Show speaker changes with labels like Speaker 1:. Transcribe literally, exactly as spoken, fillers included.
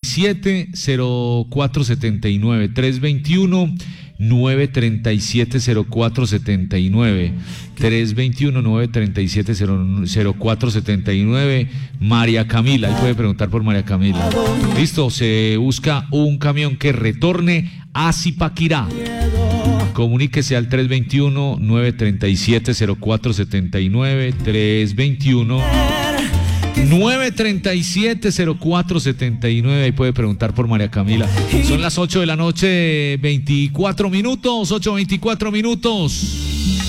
Speaker 1: siete, cero cuatro siete nueve. tres dos uno, nueve tres siete, cero cuatro siete nueve. tres dos uno, nueve tres siete, cero cuatro siete nueve. María Camila, ahí puede preguntar por María Camila. Listo, se busca un camión que retorne a Zipaquirá. Comuníquese al tres dos uno, nueve tres siete, cero cuatro siete nueve. tres dos uno, nueve tres siete, cero cuatro siete nueve. Ahí puede preguntar por María Camila. Son las ocho de la noche, veinticuatro minutos. ocho veinticuatro minutos.